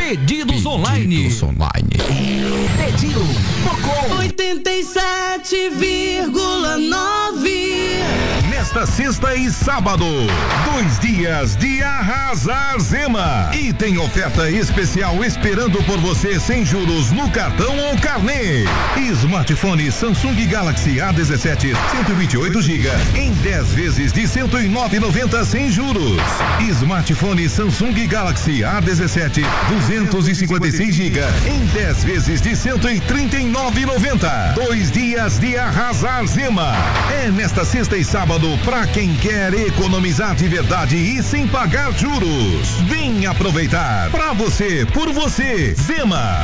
Pedidos online. Pedido.com 87,9. Nesta sexta e sábado, 2 dias de arrasar Zema. E tem oferta especial esperando por você sem juros no cartão ou carnê. Smartphone Samsung Galaxy A17 128 GB em 10 vezes de 109,90 sem juros. Smartphone Samsung Galaxy A17 256 GB em 10 vezes de 139,90. 2 dias de arrasar Zema. É nesta sexta e sábado para quem quer economizar de verdade e sem pagar juros. Vem aproveitar. Pra você, por você, Zema.